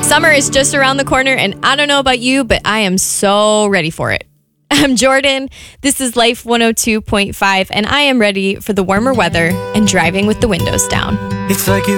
Summer is just around the corner, and I don't know about you, but I am so ready for it. I'm Jordan. This is Life 102.5, and I am ready for the warmer weather and driving with the windows down. It's like you